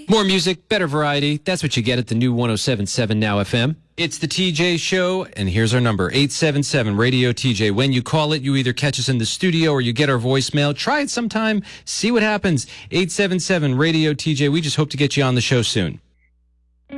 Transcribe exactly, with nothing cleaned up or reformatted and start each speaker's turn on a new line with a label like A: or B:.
A: More music, better variety. That's what you get at the new one oh seven point seven Now F M. It's the T J Show, and here's our number, eight seven seven radio T J. When you call it, you either catch us in the studio or you get our voicemail. Try it sometime. See what happens. eight seven seven radio T J. We just hope to get you on the show soon.